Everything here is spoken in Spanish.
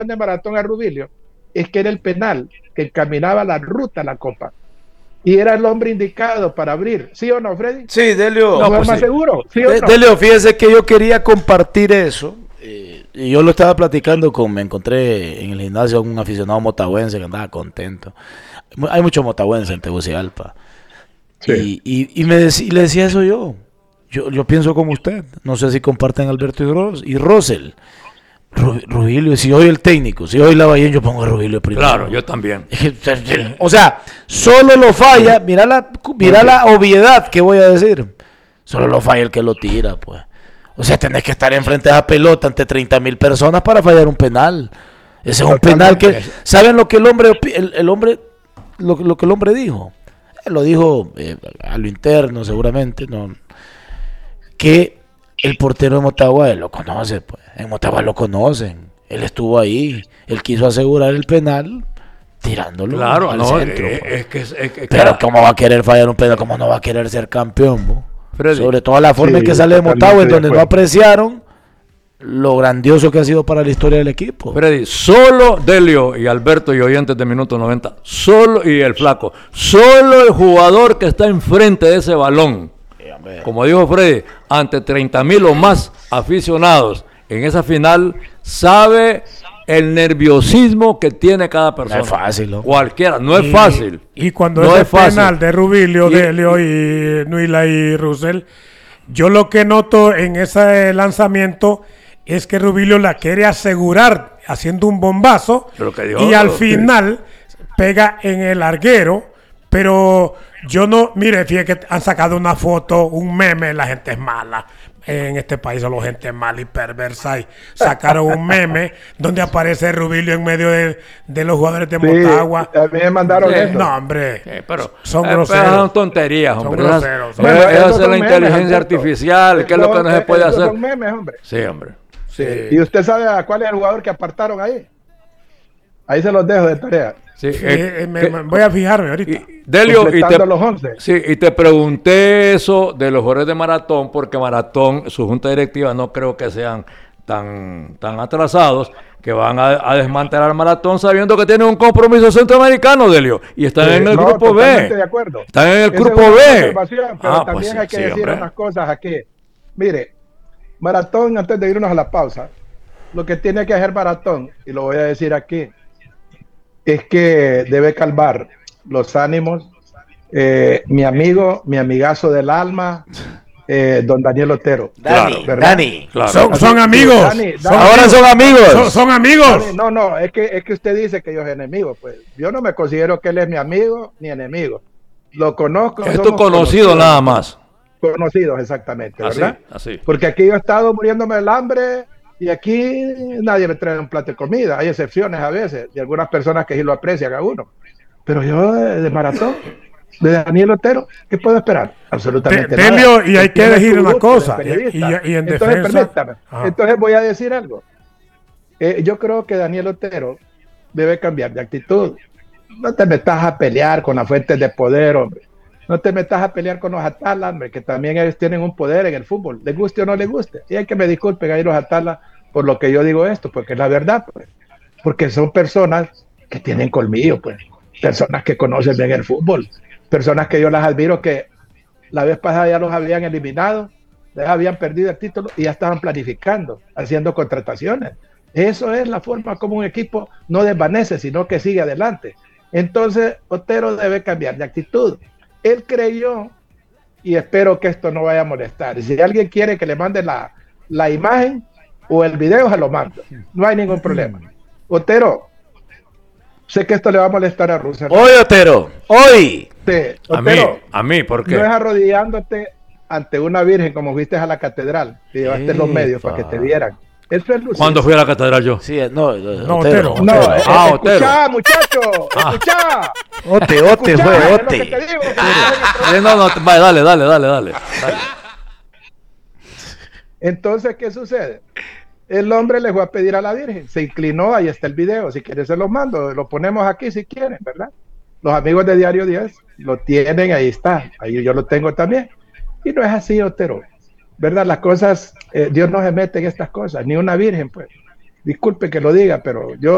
de Maratón a Rubilio es que era el penal que encaminaba la ruta a la Copa. Y era el hombre indicado para abrir. ¿Sí o no, Freddy? Sí, Delio. No, pues más sí. Seguro. ¿Sí o no? Delio, fíjese que yo quería compartir eso. Y yo lo estaba platicando me encontré en el gimnasio con un aficionado motagüense que andaba contento. Hay muchos motagüenses en Tegucigalpa. Sí. Y le decía eso yo pienso como usted. No sé si comparten Alberto y Rosel. Rubilio, si hoy el técnico, si hoy Lavallén, yo pongo a Rubilio primero. Claro, yo también. O sea, solo lo falla, mira la obviedad que voy a decir. Solo lo falla el que lo tira, pues. O sea, tenés que estar enfrente de esa pelota ante 30,000 personas para fallar un penal. Ese es un penal que... ¿Saben lo que el hombre lo que el hombre dijo? Él lo dijo a lo interno, seguramente, no, que el portero de Motagua, él lo conoce, pues. En Motagua lo conocen. Él estuvo ahí. Él quiso asegurar el penal tirándolo al centro. Pero ¿cómo va a querer fallar un penal? ¿Cómo no va a querer ser campeón? Sobre todo la forma en que sale de Motagua, en donde no apreciaron lo grandioso que ha sido para la historia del equipo. Freddy, solo Delio y Alberto y oyentes de Minuto 90, solo y el Flaco, solo el jugador que está enfrente de ese balón, como dijo Freddy, ante 30,000 o más aficionados en esa final, sabe el nerviosismo que tiene cada persona. No es fácil, ¿no? Cualquiera, no es fácil. Y cuando no es penal de Rubilio, Delio y Nuila y Russell, yo lo que noto en ese lanzamiento es que Rubilio la quiere asegurar haciendo un bombazo y al final pega en el larguero, pero yo no, mire, fíjate que han sacado una foto, un meme, la gente es mala. En este país solo gente mala y perversa y sacaron un meme donde aparece Rubilio en medio de los jugadores de Motagua. A mí me mandaron eso. No, hombre, pero son groseros. Son tonterías, hombre. Son groseros. Eso es la inteligencia artificial, que es lo que no se puede hacer. Son memes, hombre. Sí, hombre. Sí. ¿Y usted sabe a cuál es el jugador que apartaron ahí? Ahí se los dejo de tarea. Sí, voy a fijarme ahorita. Delio, y te pregunté eso de los jugadores de Maratón, porque Maratón, su junta directiva, no creo que sean tan atrasados, que van a desmantelar Maratón sabiendo que tienen un compromiso centroamericano, Delio, y están en el grupo B. De acuerdo. Están en el grupo B. Pero también hay que decir unas cosas aquí. Mire, Maratón, antes de irnos a la pausa, lo que tiene que hacer Maratón, y lo voy a decir aquí, es que debe calmar los ánimos. Mi amigazo del alma, don Daniel Otero. Dani. Claro. Son amigos. Ahora son amigos. Son amigos. Dani, no, es que usted dice que yo soy enemigo. Pues yo no me considero que él es mi amigo ni enemigo. Lo conozco. Es tu conocido nada más. Conocidos, exactamente, ¿verdad? Así. Porque aquí yo he estado muriéndome del hambre. Y aquí nadie me trae un plato de comida. Hay excepciones a veces de algunas personas que sí lo aprecian a uno. Pero yo de Maratón, de Daniel Otero, ¿qué puedo esperar? Absolutamente nada. Delio, y hay que decir una cosa. Y en defensa. Permítame. Entonces voy a decir algo. Yo creo que Daniel Otero debe cambiar de actitud. No te metas a pelear con las fuentes de poder, hombre. No te metas a pelear con los Atalas, hombre, que también ellos tienen un poder en el fútbol, les guste o no les guste. Y hay que me disculpen ahí los Atalas por lo que yo digo esto, porque es la verdad, pues. Porque son personas que tienen colmillo, pues. Personas que conocen bien el fútbol. Personas que yo las admiro que la vez pasada ya los habían eliminado, ya habían perdido el título y ya estaban planificando, haciendo contrataciones. Eso es la forma como un equipo no desvanece, sino que sigue adelante. Entonces, Otero debe cambiar de actitud. Él creyó, y espero que esto no vaya a molestar, y si alguien quiere que le mande la imagen o el video, se lo mando, no hay ningún problema. Otero, sé que esto le va a molestar a Rusia. Hoy, Otero, hoy. Sí, Otero, a mí, ¿por qué? No es arrodillándote ante una virgen como fuiste a la catedral y llevaste los medios para que te vieran. Eso es ¿Cuándo fui a la catedral yo? Sí, Otero. No, Otero. Escuchá, muchacho, escuchá. Ote fue Ote. Dale. Entonces, ¿qué sucede? El hombre le fue a pedir a la Virgen, se inclinó, ahí está el video, si quieres se los mando, lo ponemos aquí si quieren, ¿verdad? Los amigos de Diario 10 lo tienen, ahí está, ahí yo lo tengo también. Y no es así, Otero, ¿verdad? Las cosas, Dios no se mete en estas cosas, ni una Virgen, pues. Disculpe que lo diga, pero yo